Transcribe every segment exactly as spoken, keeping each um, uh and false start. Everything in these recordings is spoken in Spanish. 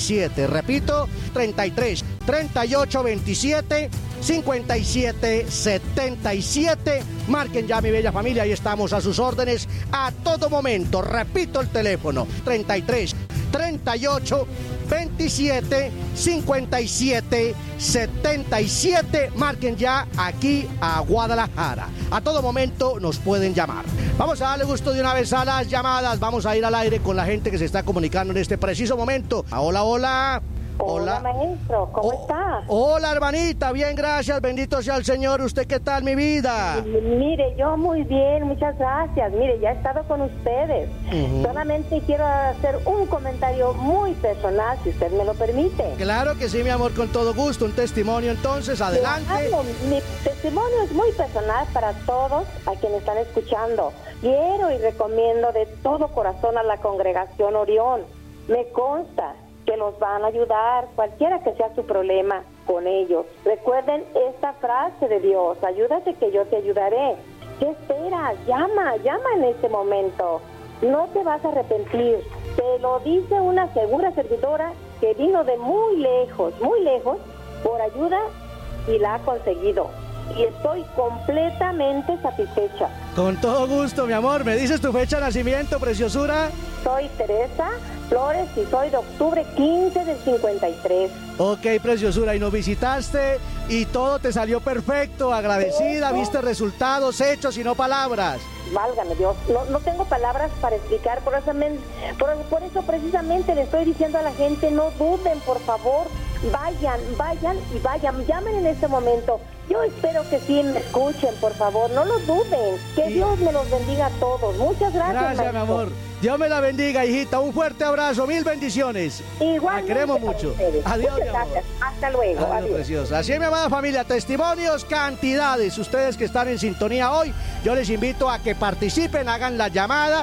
veintisiete. Repito, treinta y tres, treinta y ocho, veintisiete, cincuenta y siete, setenta y siete. Marquen ya, mi bella familia, ahí estamos a sus órdenes a todo momento. Repito el teléfono, treinta y tres, treinta y ocho, veintisiete, cincuenta y siete, setenta y siete. Marquen ya aquí a Guadalajara. A todo momento nos pueden llamar. Vamos a darle gusto de una vez a las llamadas. Vamos a ir al aire con la gente que se está comunicando en este preciso momento. Hola, hola. Hola, hola maestro, ¿cómo oh, está? Hola, hermanita, bien, gracias, bendito sea el Señor. ¿Usted qué tal, mi vida? Mire, yo muy bien, muchas gracias. Mire, ya he estado con ustedes. Uh-huh. Solamente quiero hacer un comentario muy personal, si usted me lo permite. Claro que sí, mi amor, con todo gusto. Un testimonio, entonces, adelante. Claro, mi testimonio es muy personal para todos a quienes están escuchando. Quiero y recomiendo de todo corazón a la congregación Orión. Me consta que los van a ayudar, cualquiera que sea su problema con ellos. Recuerden esta frase de Dios: ayúdate que yo te ayudaré. ¿Qué esperas? Llama, llama en este momento. No te vas a arrepentir. Te lo dice una segura servidora que vino de muy lejos, muy lejos, por ayuda y la ha conseguido. Y estoy completamente satisfecha. Con todo gusto, mi amor. ¿Me dices tu fecha de nacimiento, preciosura? Soy Teresa Flores y soy de octubre quince del cincuenta y tres. Ok, preciosura, y nos visitaste y todo te salió perfecto, agradecida, viste resultados, hechos y no palabras. Válgame Dios, no, no tengo palabras para explicar, por eso, por, por eso precisamente le estoy diciendo a la gente: no duden, por favor, vayan, vayan y vayan, llamen en este momento. Yo espero que sí me escuchen, por favor, no lo duden. Que y... Dios me los bendiga a todos. Muchas gracias, Gracias, maestro. Mi amor. Dios me la bendiga, hijita. Un fuerte abrazo, mil bendiciones. Igual. La queremos mucho. Adiós, mi amor. Hasta luego. Adiós, Adiós. Preciosa. Así es, mi amada familia. Testimonios, cantidades. Ustedes que están en sintonía hoy, yo les invito a que participen, hagan la llamada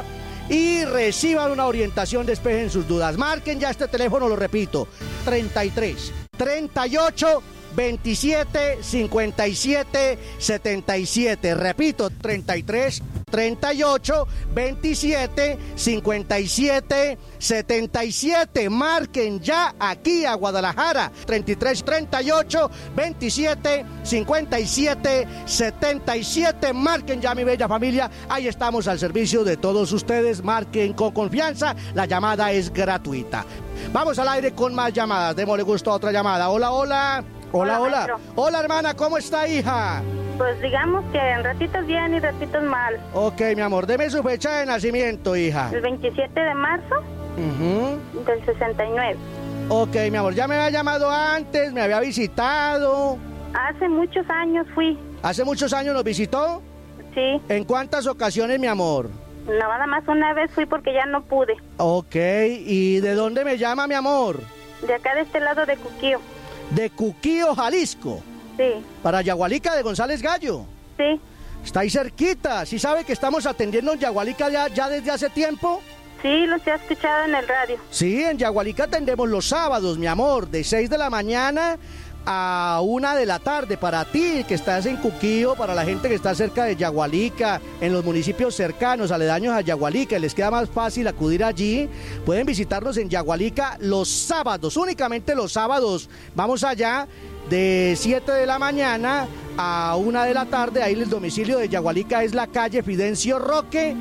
y reciban una orientación, despejen sus dudas. Marquen ya este teléfono, lo repito, treinta y tres, treinta y ocho, veintisiete, cincuenta y siete, setenta y siete. Repito, treinta y tres, treinta y ocho, veintisiete, cincuenta y siete, setenta y siete. Marquen ya aquí a Guadalajara. treinta y tres, treinta y ocho, veintisiete, cincuenta y siete, setenta y siete. Marquen ya, mi bella familia. Ahí estamos al servicio de todos ustedes. Marquen con confianza. La llamada es gratuita. Vamos al aire con más llamadas. Démosle gusto a otra llamada. Hola, hola. Hola, hola. Hola, hola, hermana, ¿cómo está, hija? Pues digamos que en ratitos bien y ratitos mal. Ok, mi amor, deme su fecha de nacimiento, hija. El veintisiete de marzo uh-huh. del sesenta y nueve. Ok, mi amor, ya me había llamado antes, me había visitado. Hace muchos años fui. ¿Hace muchos años nos visitó? Sí. ¿En cuántas ocasiones, mi amor? Nada más una vez fui porque ya no pude. Ok, ¿y de dónde me llama, mi amor? De acá de este lado de Cuquío. ¿De Cuquío, Jalisco? Sí. ¿Para Yagualica de González Gallo? Sí. Está ahí cerquita. ¿Sí sabe que estamos atendiendo en Yagualica ya, ya desde hace tiempo? Sí, los he escuchado en el radio. Sí, en Yagualica atendemos los sábados, mi amor, de seis de la mañana a una de la tarde. Para ti que estás en Cuquío, para la gente que está cerca de Yagualica, en los municipios cercanos, aledaños a Yagualica, les queda más fácil acudir allí, pueden visitarnos en Yagualica los sábados, únicamente los sábados. Vamos allá de siete de la mañana a una de la tarde. Ahí el domicilio de Yagualica es la calle Fidencio Roque,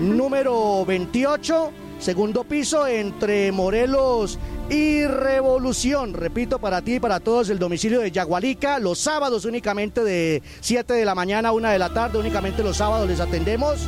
número veintiocho, segundo piso, entre Morelos y Revolución. Repito, para ti y para todos, el domicilio de Yagualica, los sábados únicamente de siete de la mañana a una de la tarde, únicamente los sábados les atendemos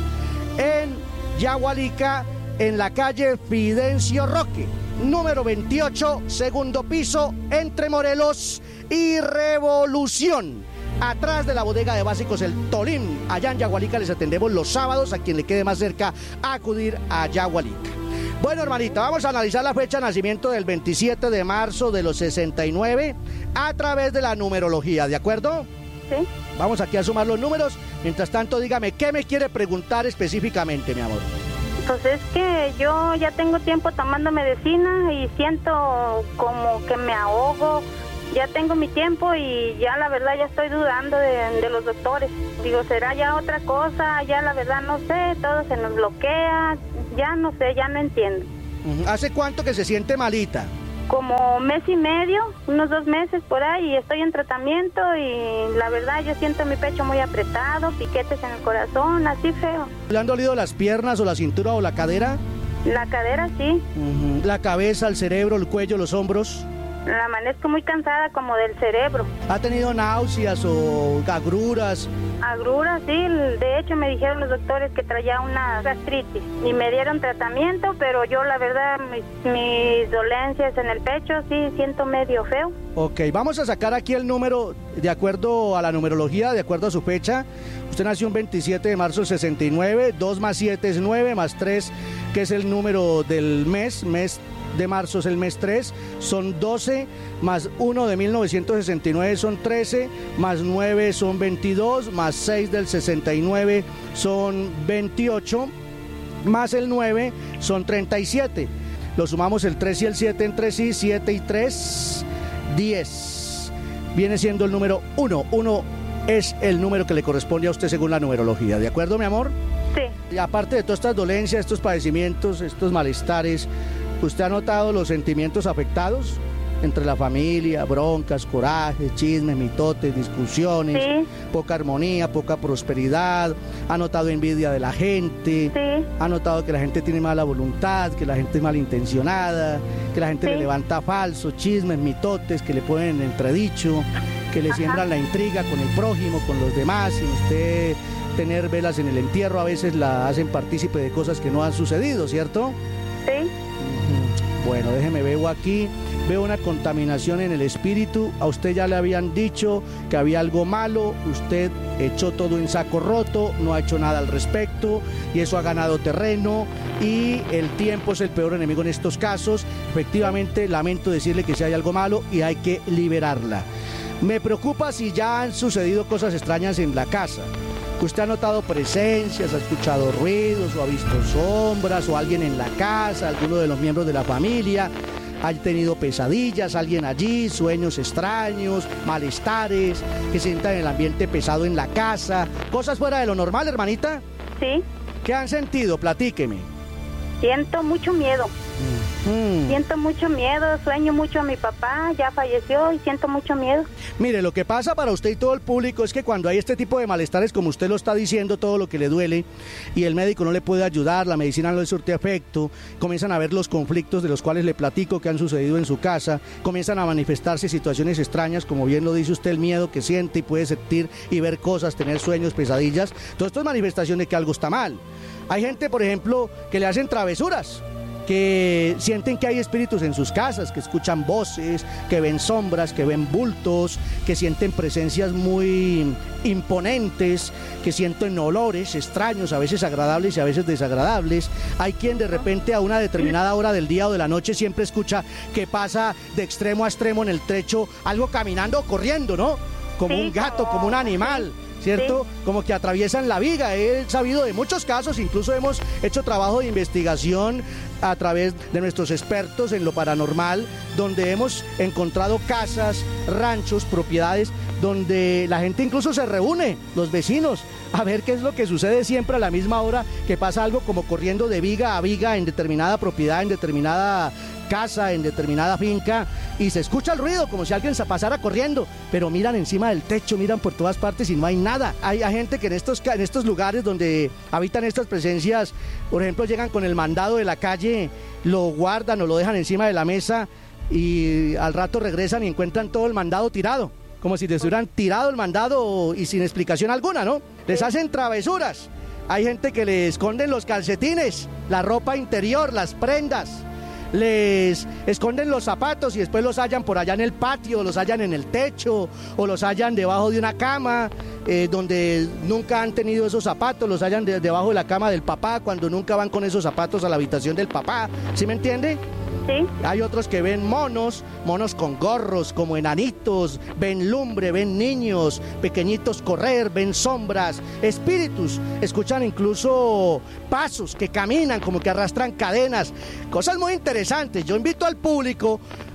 en Yagualica, en la calle Fidencio Roque, número veintiocho, segundo piso, entre Morelos y Revolución, atrás de la bodega de básicos El Tolín. Allá en Yagualica les atendemos los sábados, a quien le quede más cerca acudir a Yagualica. Bueno, hermanita, vamos a analizar la fecha de nacimiento del veintisiete de marzo de los sesenta y nueve a través de la numerología, ¿de acuerdo? Sí. Vamos aquí a sumar los números. Mientras tanto, dígame, ¿qué me quiere preguntar específicamente, mi amor? Pues es que yo ya tengo tiempo tomando medicina y siento como que me ahogo. Ya tengo mi tiempo y ya la verdad ya estoy dudando de, de los doctores. Digo, ¿será ya otra cosa? Ya la verdad no sé, todo se nos bloquea. Ya no sé, ya no entiendo. ¿Hace cuánto que se siente malita? como mes y medio, unos dos meses por ahí, y estoy en tratamiento y la verdad yo siento mi pecho muy apretado, piquetes en el corazón, así feo. ¿Le han dolido las piernas o la cintura o la cadera? La cadera sí. Uh-huh. La cabeza, el cerebro, el cuello, los hombros. Amanezco muy cansada como del cerebro. ¿Ha tenido náuseas o agruras? Agruras, sí. De hecho me dijeron los doctores que traía una gastritis y me dieron tratamiento, pero yo la verdad mis, mis dolencias en el pecho sí siento medio feo. Ok, vamos a sacar aquí el número de acuerdo a la numerología, de acuerdo a su fecha. Usted nació un veintisiete de marzo del sesenta y nueve, dos más siete es nueve, más tres, que es el número del mes, mes de marzo es el mes tres, son doce, más uno de mil novecientos sesenta y nueve son trece, más nueve son veintidós, más seis del sesenta y nueve son veintiocho, más el nueve son treinta y siete. Lo sumamos el tres y el siete entre sí, siete y tres, diez. Viene siendo el número uno. uno es el número que le corresponde a usted según la numerología. ¿De acuerdo, mi amor? Sí. Y aparte de todas estas dolencias, estos padecimientos, estos malestares, ¿usted ha notado los sentimientos afectados entre la familia, broncas, corajes, chismes, mitotes, discusiones, sí, poca armonía, poca prosperidad? ¿Ha notado envidia de la gente? Sí. ¿Ha notado que la gente tiene mala voluntad, que la gente es malintencionada, que la gente sí. le levanta falsos, chismes, mitotes, que le ponen entredicho, que le Ajá. siembran la intriga con el prójimo, con los demás, y usted tener velas en el entierro a veces la hacen partícipe de cosas que no han sucedido, ¿cierto? Sí. Bueno, déjeme veo aquí, veo una contaminación en el espíritu. A usted ya le habían dicho que había algo malo, usted echó todo en saco roto, no ha hecho nada al respecto y eso ha ganado terreno y el tiempo es el peor enemigo en estos casos. Efectivamente, lamento decirle que si hay algo malo y hay que liberarla. Me preocupa si ya han sucedido cosas extrañas en la casa. ¿Usted ha notado presencias, ha escuchado ruidos o ha visto sombras o alguien en la casa, alguno de los miembros de la familia? ¿Ha tenido pesadillas, alguien allí, sueños extraños, malestares, que sientan el ambiente pesado en la casa? ¿Cosas fuera de lo normal, hermanita? Sí. ¿Qué han sentido? Platíqueme. Siento mucho miedo. Mm. Siento mucho miedo, sueño mucho a mi papá, ya falleció y siento mucho miedo. Mire, lo que pasa para usted y todo el público es que cuando hay este tipo de malestares, como usted lo está diciendo, todo lo que le duele, y el médico no le puede ayudar, la medicina no le surte efecto, comienzan a ver los conflictos de los cuales le platico que han sucedido en su casa, comienzan a manifestarse situaciones extrañas, como bien lo dice usted, el miedo que siente y puede sentir y ver cosas, tener sueños, pesadillas. Todo esto es manifestación de que algo está mal. Hay gente, por ejemplo, que le hacen travesuras, que sienten que hay espíritus en sus casas, que escuchan voces, que ven sombras, que ven bultos, que sienten presencias muy imponentes, que sienten olores extraños, a veces agradables y a veces desagradables. Hay quien de repente a una determinada hora del día o de la noche siempre escucha que pasa de extremo a extremo en el techo algo caminando o corriendo, ¿no? Como sí, un gato, como... como un animal. ¿Cierto? Sí. Como que atraviesan la viga. He sabido de muchos casos, incluso hemos hecho trabajo de investigación a través de nuestros expertos en lo paranormal, donde hemos encontrado casas, ranchos, propiedades, donde la gente incluso se reúne, los vecinos, a ver qué es lo que sucede siempre a la misma hora, que pasa algo como corriendo de viga a viga en determinada propiedad, en determinada casa, en determinada finca, y se escucha el ruido como si alguien se pasara corriendo, pero miran encima del techo, miran por todas partes y no hay nada. Hay, hay gente que en estos, en estos lugares donde habitan estas presencias, por ejemplo, llegan con el mandado de la calle, lo guardan o lo dejan encima de la mesa y al rato regresan y encuentran todo el mandado tirado, como si les hubieran tirado el mandado y sin explicación alguna, ¿no? Les hacen travesuras. Hay gente que le esconden los calcetines, la ropa interior, las prendas. Les esconden los zapatos y después los hallan por allá en el patio, los hallan en el techo o los hallan debajo de una cama eh, donde nunca han tenido esos zapatos, los hallan de, debajo de la cama del papá cuando nunca van con esos zapatos a la habitación del papá. ¿Sí me entiende? Sí. Hay otros que ven monos, monos con gorros, como enanitos, ven lumbre, ven niños pequeñitos correr, ven sombras, espíritus, escuchan incluso pasos que caminan, como que arrastran cadenas, cosas muy interesantes. Yo invito al público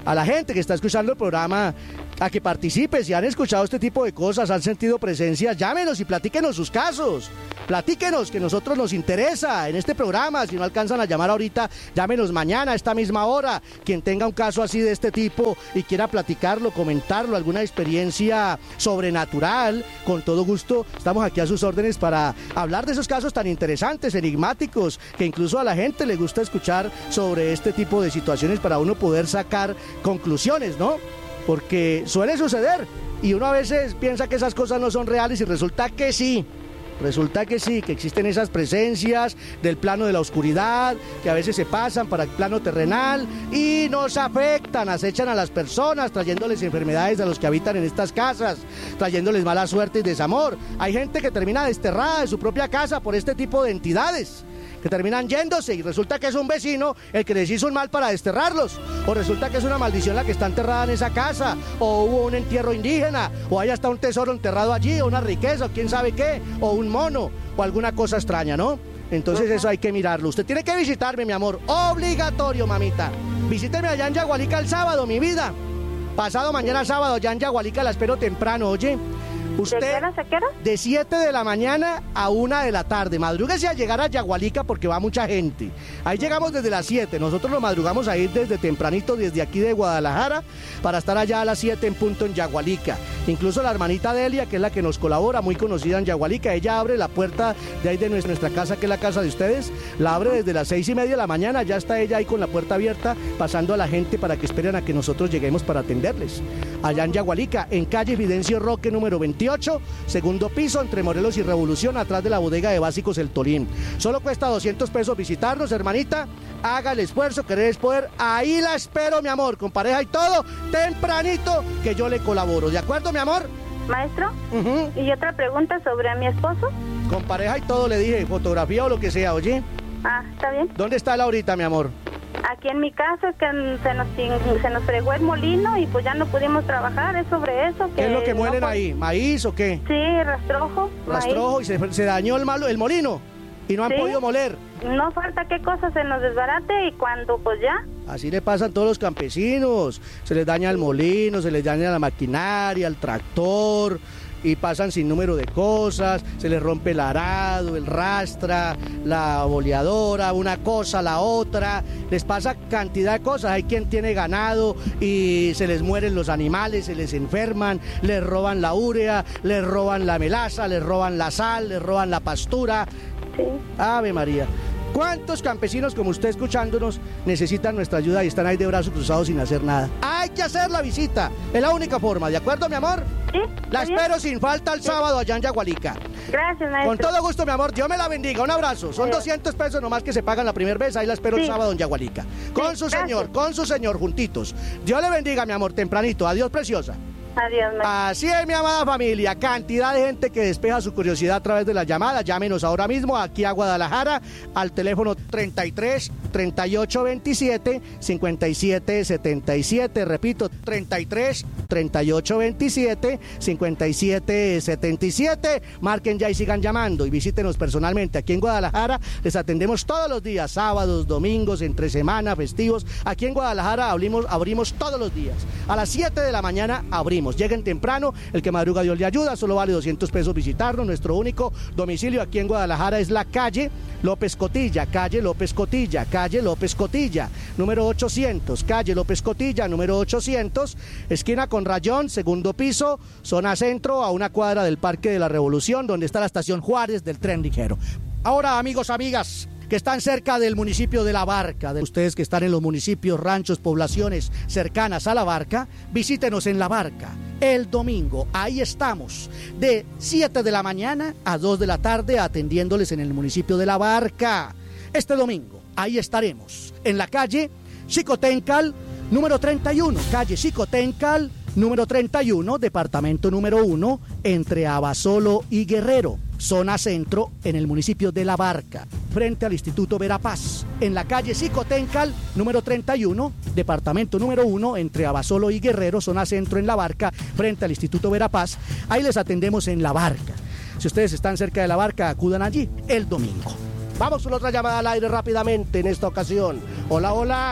a la gente que está escuchando el programa a que participe. Si han escuchado este tipo de cosas, han sentido presencia, llámenos y platíquenos sus casos. Platíquenos, que a nosotros nos interesa en este programa. Si no alcanzan a llamar ahorita, llámenos mañana a esta misma hora. Quien tenga un caso así de este tipo y quiera platicarlo, comentarlo, alguna experiencia sobrenatural, con todo gusto estamos aquí a sus órdenes para hablar de esos casos tan interesantes, enigmáticos, que incluso a la gente le gusta escuchar sobre este tipo de situaciones para uno poder sacar conclusiones, ¿no? Porque suele suceder y uno a veces piensa que esas cosas no son reales y resulta que sí. Resulta que sí, que existen esas presencias del plano de la oscuridad, que a veces se pasan para el plano terrenal y nos afectan, acechan a las personas, trayéndoles enfermedades a los que habitan en estas casas, trayéndoles mala suerte y desamor. Hay gente que termina desterrada de su propia casa por este tipo de entidades, que terminan yéndose y resulta que es un vecino el que les hizo un mal para desterrarlos, o resulta que es una maldición la que está enterrada en esa casa, o hubo un entierro indígena, o hay hasta un tesoro enterrado allí, o una riqueza, o quién sabe qué, o un mono, o alguna cosa extraña, ¿no? Entonces eso hay que mirarlo. Usted tiene que visitarme, mi amor, obligatorio, mamita. Visíteme allá en Yagualica el sábado, mi vida. Pasado mañana sábado, allá en Yagualica la espero temprano, oye. Usted, ¿de qué hora a qué hora? De siete de la mañana a una de la tarde. Madrúguese a llegar a Yagualica porque va mucha gente. Ahí llegamos desde las siete. Nosotros nos madrugamos a ir desde tempranito, desde aquí de Guadalajara, para estar allá a las siete en punto en Yagualica. Incluso la hermanita Delia, que es la que nos colabora, muy conocida en Yagualica, ella abre la puerta de ahí de nuestra casa, que es la casa de ustedes. La abre desde las seis y media de la mañana. Ya está ella ahí con la puerta abierta, pasando a la gente para que esperen a que nosotros lleguemos para atenderles. Allá en Yagualica, en calle Fidencio Roque, número veintiocho, segundo piso, entre Morelos y Revolución, atrás de la bodega de básicos El Tolín. Solo cuesta doscientos pesos visitarnos, hermanita. Haga el esfuerzo, querer es poder. Ahí la espero, mi amor, con pareja y todo, tempranito, que yo le colaboro. ¿De acuerdo, mi amor? Maestro, Uh-huh. y otra pregunta sobre a mi esposo. Con pareja y todo, le dije, fotografía o lo que sea, oye. Ah, está bien. ¿Dónde está él ahorita, mi amor? Aquí en mi casa es que se nos, se nos fregó el molino y pues ya no pudimos trabajar, es sobre eso. Que ¿Qué es lo que no muelen fue- ahí? ¿Maíz o qué? Sí, rastrojo. Rastrojo y se, se dañó el, malo, el molino y no han Sí. podido moler. maíz. No falta qué cosa se nos desbarate y cuando pues ya. Así le pasan a todos los campesinos. Se les daña el molino, se les daña la maquinaria, el tractor, y pasan sin número de cosas, se les rompe el arado, el rastra, la boleadora, una cosa, la otra, les pasa cantidad de cosas. Hay quien tiene ganado y se les mueren los animales, se les enferman, les roban la urea, les roban la melaza, les roban la sal, les roban la pastura. Sí. Ave María. ¿Cuántos campesinos como usted escuchándonos necesitan nuestra ayuda y están ahí de brazos cruzados sin hacer nada? Hay que hacer la visita, es la única forma, ¿de acuerdo, mi amor? Sí. La ¿está bien? espero sin falta el sábado allá en Yagualica. Gracias, maestro. Con todo gusto, mi amor, Dios me la bendiga, un abrazo. Son Sí. doscientos pesos nomás que se pagan la primera vez, ahí la espero el Sí. sábado en Yagualica. Con Sí, su gracias. señor, con su señor, juntitos. Dios le bendiga, mi amor, tempranito. Adiós, preciosa. Adiós, maestro. Así es, mi amada familia, cantidad de gente que despeja su curiosidad a través de la llamada. Llámenos ahora mismo aquí a Guadalajara al teléfono treinta y tres, treinta y ocho veintisiete, cincuenta y siete setenta y siete. Repito, treinta y tres, treinta y ocho veintisiete, cincuenta y siete setenta y siete. Marquen ya y sigan llamando y visítenos personalmente aquí en Guadalajara. Les atendemos todos los días, sábados, domingos, entre semana, festivos. Aquí en Guadalajara abrimos, abrimos todos los días. A las siete de la mañana abrimos. Lleguen temprano, el que madruga Dios le ayuda, solo vale doscientos pesos visitarnos. Nuestro único domicilio aquí en Guadalajara es la calle López Cotilla, calle López Cotilla, calle López Cotilla, número ochocientos, calle López Cotilla, número ochocientos, esquina con Rayón, segundo piso, zona centro, a una cuadra del Parque de la Revolución, donde está la estación Juárez del tren ligero. Ahora, amigos, amigas, que están cerca del municipio de La Barca, de ustedes que están en los municipios, ranchos, poblaciones cercanas a La Barca, visítenos en La Barca el domingo. Ahí estamos, de siete de la mañana a dos de la tarde, atendiéndoles en el municipio de La Barca. Este domingo, ahí estaremos, en la calle Xicotencal, número treinta y uno, calle Xicotencal, número treinta y uno, departamento número uno, entre Abasolo y Guerrero, zona centro, en el municipio de La Barca, frente al Instituto Verapaz, en la calle Xicotencal, número treinta y uno, departamento número uno, entre Abasolo y Guerrero, zona centro en La Barca, frente al Instituto Verapaz. Ahí les atendemos en La Barca. Si ustedes están cerca de La Barca, acudan allí el domingo. Vamos con otra llamada al aire rápidamente en esta ocasión. Hola, hola.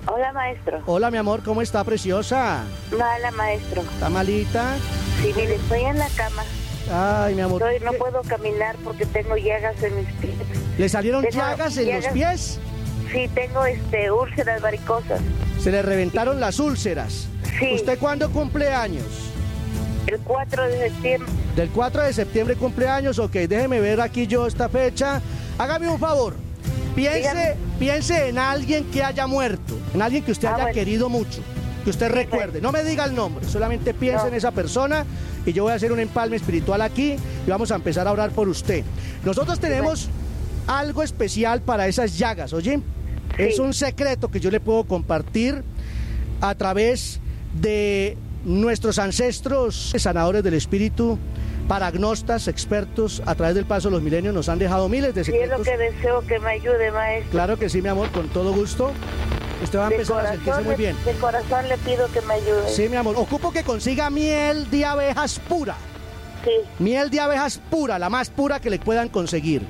Hola, maestro. Hola, mi amor, ¿cómo está, preciosa? Mala, maestro. ¿Está malita? Sí, mire, estoy en la cama. Ay, mi amor. Estoy, no puedo caminar porque tengo llagas en mis pies. ¿Le salieron Tengo llagas en llagas. los pies? Sí, tengo este úlceras varicosas. Se le reventaron las úlceras. Sí. ¿Usted cuándo cumple años? El cuatro de septiembre. Del cuatro de septiembre cumpleaños, ok, déjeme ver aquí yo esta fecha. Hágame un favor, piense, Dígame. piense en alguien que haya muerto, en alguien que usted Ah, haya bueno. querido mucho, que usted recuerde. No me diga el nombre, solamente piense No. en esa persona y yo voy a hacer un empalme espiritual aquí y vamos a empezar a orar por usted. Nosotros tenemos algo especial para esas llagas, ¿oye? Sí. Es un secreto que yo le puedo compartir a través de nuestros ancestros sanadores del espíritu, paragnostas, expertos, a través del paso de los milenios nos han dejado miles de Sí, es lo secretos. que deseo que me ayude, maestro. Claro que sí, mi amor, con todo gusto. Usted va a De empezar a sentirse corazón, muy le- bien. de corazón le pido que me ayude. Sí, mi amor. Ocupo que consiga miel de abejas pura. Sí, Miel de abejas pura, la más pura que le puedan conseguir.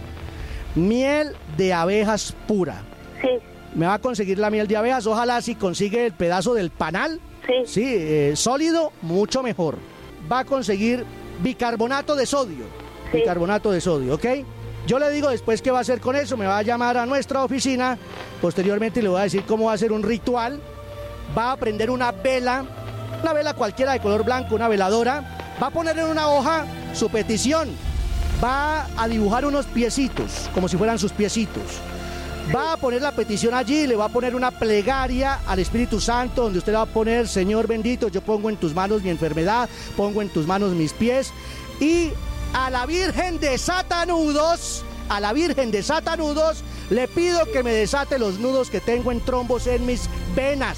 Miel de abejas pura. sí, Me va a conseguir la miel de abejas. Ojalá si consigue el pedazo del panal. sí. Sí, eh, sólido, mucho mejor. Va a conseguir bicarbonato de sodio. Sí. Bicarbonato de sodio, ¿ok? Yo le digo después qué va a hacer con eso. Me va a llamar a nuestra oficina. Posteriormente le voy a decir cómo va a hacer un ritual. Va a prender una vela, una vela cualquiera de color blanco, una veladora. Va a poner en una hoja su petición. Va a dibujar unos piecitos, como si fueran sus piecitos. Va a poner la petición allí, le va a poner una plegaria al Espíritu Santo, donde usted le va a poner: Señor bendito, yo pongo en tus manos mi enfermedad, pongo en tus manos mis pies. Y a la Virgen de Satanudos, a la Virgen de Satanudos, le pido que me desate los nudos que tengo en trombos en mis venas.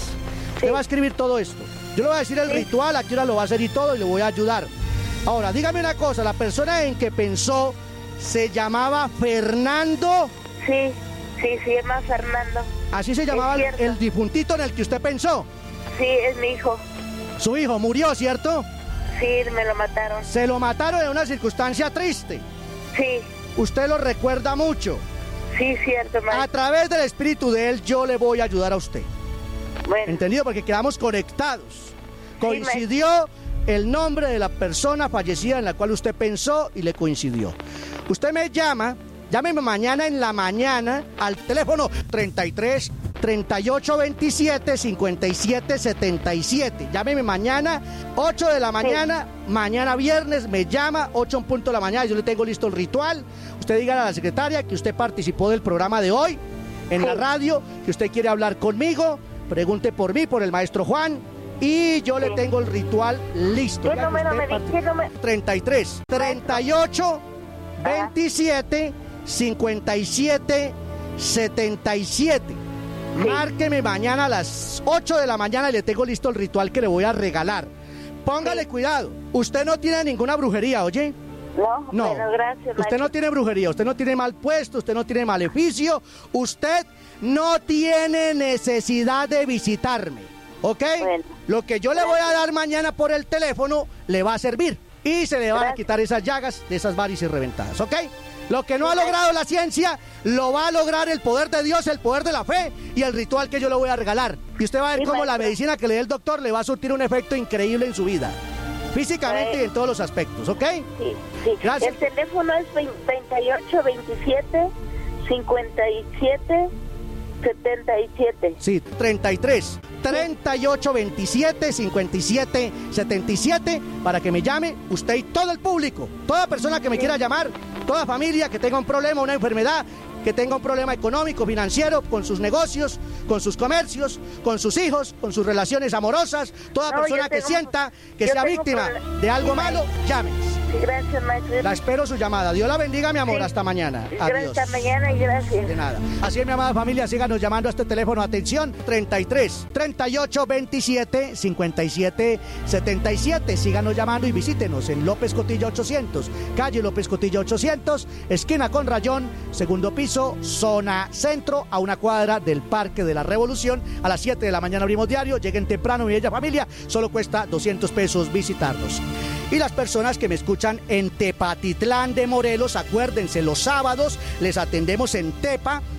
Usted Sí. va a escribir todo esto. Yo le voy a decir el Sí. ritual, a qué hora lo va a hacer y todo, y le voy a ayudar. Ahora, dígame una cosa, la persona en que pensó se llamaba Fernando. Sí, sí, sí, es más Fernando. Así se llamaba el, cierto. el difuntito en el que usted pensó. Sí, es mi hijo. Su hijo murió, ¿cierto? Sí, me lo mataron. Se lo mataron en una circunstancia triste. Sí, Usted lo recuerda mucho. sí, cierto, A maestro. través del espíritu de él, yo le voy a ayudar a usted. Bueno, ¿Entendido? Porque quedamos conectados. Coincidió el nombre de la persona fallecida en la cual usted pensó y le coincidió. Usted me llama, llámeme mañana en la mañana al teléfono treinta y tres, treinta y ocho, veintisiete, cincuenta y siete, setenta y siete. Llámeme mañana, ocho de la mañana, mañana viernes, me llama, ocho en punto de la mañana, yo le tengo listo el ritual. Usted diga a la secretaria que usted participó del programa de hoy en la Sí. radio, que usted quiere hablar conmigo, pregunte por mí, por el maestro Juan, y yo le Sí. tengo el ritual listo. ¿qué Ya que número usted me di? parti- ¿Qué número? treinta y tres, treinta y ocho, veintisiete, cincuenta y siete, setenta y siete. Sí. Márqueme mañana a las ocho de la mañana y le tengo listo el ritual que le voy a regalar. Póngale Sí. cuidado. Usted no tiene ninguna brujería, ¿oye? No, No, bueno, gracias, usted maestro. no tiene brujería, usted no tiene mal puesto, usted no tiene maleficio, usted no tiene necesidad de visitarme, ¿ok? Bueno, Lo que yo le voy a dar mañana por el teléfono le va a servir y se le van a Gracias. quitar esas llagas de esas varices reventadas, ¿ok? Lo que no ha logrado la ciencia, lo va a lograr el poder de Dios, el poder de la fe y el ritual que yo le voy a regalar. Y usted va a ver Sí, cómo la maestro. medicina que le dé el doctor le va a surtir un efecto increíble en su vida, físicamente Sí. y en todos los aspectos, ¿ok? Sí, sí. Gracias. El teléfono es treinta y ocho, veintisiete, cincuenta y siete, setenta y siete. Sí, treinta y tres, treinta y ocho, veintisiete, cincuenta y siete, setenta y siete, para que me llame usted y todo el público, toda persona que me quiera llamar, toda familia que tenga un problema, una enfermedad, que tenga un problema económico, financiero, con sus negocios, con sus comercios, con sus hijos, con sus relaciones amorosas, toda No, persona yo que tengo- sienta que yo sea tengo víctima problema. de algo Sí, malo, llámenos. Sí, gracias, maestro. La espero su llamada. Dios la bendiga, mi amor. Sí. Hasta mañana. Gracias, Adiós. hasta mañana y gracias. De nada. Así es, mi amada familia, síganos llamando a este teléfono. Atención, treinta y tres, treinta y ocho, veintisiete, cincuenta y siete, setenta y siete. Síganos llamando y visítenos en López Cotilla ochocientos, calle López Cotilla ochocientos, esquina con Rayón, segundo piso, zona centro, a una cuadra del Parque de la Revolución. A las siete de la mañana abrimos diario. Lleguen temprano, mi bella familia. Solo cuesta doscientos pesos visitarnos. Y las personas que me escuchan en Tepatitlán de Morelos, acuérdense, los sábados les atendemos en Tepa,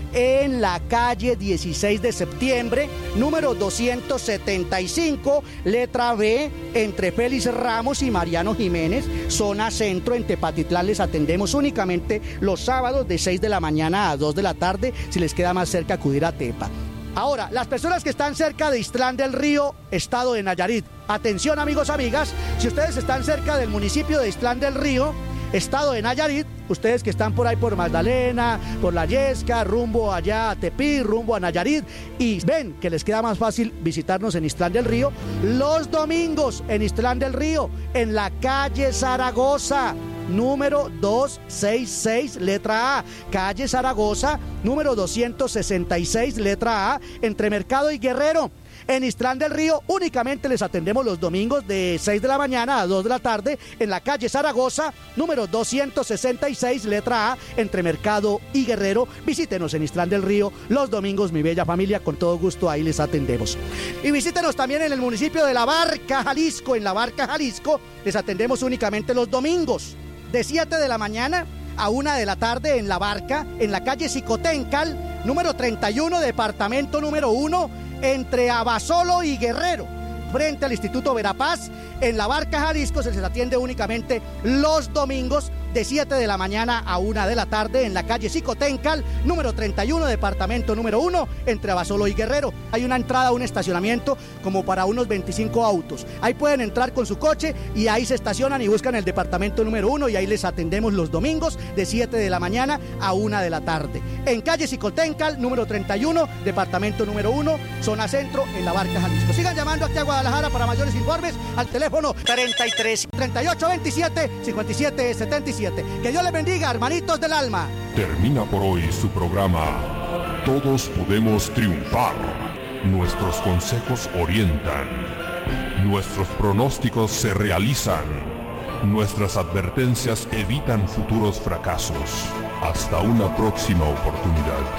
en la calle dieciséis de septiembre, número doscientos setenta y cinco, letra B, entre Félix Ramos y Mariano Jiménez, zona centro, en Tepatitlán. Les atendemos únicamente los sábados de seis de la mañana a dos de la tarde, si les queda más cerca acudir a Tepa. Ahora, las personas que están cerca de Ixtlán del Río, estado de Nayarit, atención amigos, amigas, si ustedes están cerca del municipio de Ixtlán del Río, estado de Nayarit, ustedes que están por ahí por Magdalena, por La Yesca, rumbo allá a Tepí, rumbo a Nayarit, y ven que les queda más fácil visitarnos en Ixtlán del Río, los domingos en Ixtlán del Río, en la calle Zaragoza, número doscientos sesenta y seis, letra A, calle Zaragoza, número doscientos sesenta y seis, letra A, entre Mercado y Guerrero. En Ixtlán del Río únicamente les atendemos los domingos de seis de la mañana a dos de la tarde en la calle Zaragoza, número doscientos sesenta y seis, letra A, entre Mercado y Guerrero. Visítenos en Ixtlán del Río los domingos, mi bella familia, con todo gusto ahí les atendemos. Y visítenos también en el municipio de La Barca, Jalisco. En La Barca, Jalisco, les atendemos únicamente los domingos de siete de la mañana a una de la tarde en La Barca, en la calle Xicoténcal, número treinta y uno, departamento número uno, entre Abasolo y Guerrero, frente al Instituto Verapaz. En La Barca, Jalisco, se les atiende únicamente los domingos de siete de la mañana a una de la tarde en la calle Xicoténcal, número treinta y uno, departamento número uno, entre Abasolo y Guerrero. Hay una entrada, un estacionamiento como para unos veinticinco autos. Ahí pueden entrar con su coche y ahí se estacionan y buscan el departamento número uno y ahí les atendemos los domingos de siete de la mañana a una de la tarde. En calle Xicoténcal, número treinta y uno, departamento número uno, zona centro, en La Barca, Jalisco. Sigan llamando aquí a Guadalajara para mayores informes al teléfono treinta y tres, treinta y ocho, veintisiete, cincuenta y siete, setenta y siete. Que Dios les bendiga, hermanitos del alma. Termina por hoy su programa Todos Podemos Triunfar. Nuestros consejos orientan. Nuestros pronósticos se realizan. Nuestras advertencias evitan futuros fracasos. Hasta una próxima oportunidad.